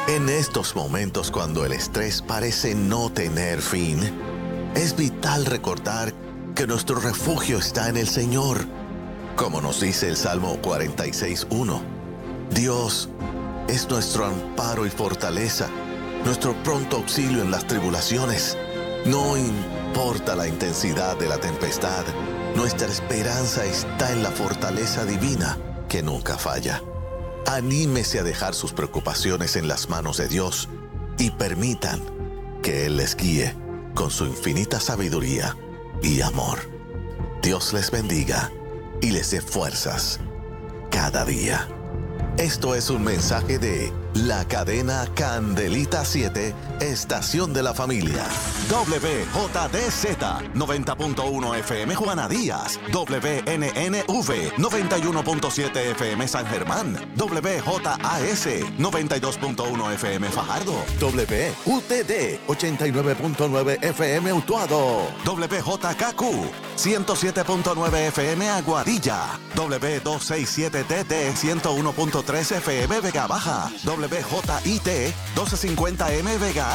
En estos momentos cuando el estrés parece no tener fin, es vital recordar que nuestro refugio está en el Señor. Como nos dice el Salmo 46:1, Dios es nuestro amparo y fortaleza, nuestro pronto auxilio en las tribulaciones. No importa la intensidad de la tempestad, nuestra esperanza está en la fortaleza divina que nunca falla. Anímese a dejar sus preocupaciones en las manos de Dios y permitan que Él les guíe con su infinita sabiduría y amor. Dios les bendiga y les dé fuerzas cada día. Esto es un mensaje de la cadena Candelita 7, Estación de la Familia. WJDZ 90.1 FM Juana Díaz, WNNV 91.7 FM San Germán, WJAS 92.1 FM Fajardo, WUTD 89.9 FM Utuado, WJKQ 107.9 FM Aguadilla, W267TT 101.3 FM Vega Baja, WJIT 1250M Vega